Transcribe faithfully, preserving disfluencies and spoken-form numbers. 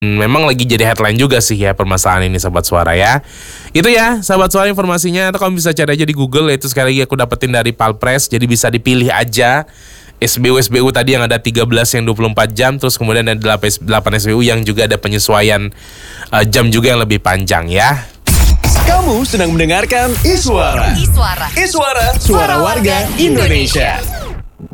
memang lagi jadi headline juga sih ya permasalahan ini Sobat Suara ya. Itu ya Sobat Suara informasinya. Atau kamu bisa cari aja di Google. Itu sekali lagi aku dapetin dari Palpres. Jadi bisa dipilih aja S B U S B U tadi yang ada tiga belas yang dua puluh empat jam. Terus kemudian ada delapan S B U yang juga ada penyesuaian uh, jam juga yang lebih panjang ya. Kamu sedang mendengarkan Iswara. Iswara. Iswara, suara warga Indonesia.